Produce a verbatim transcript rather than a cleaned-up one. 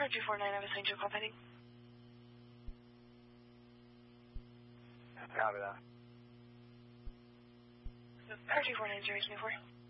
Car two four nine, I was Saint Joe call pending. Copy that. Car two four nine, zero two four.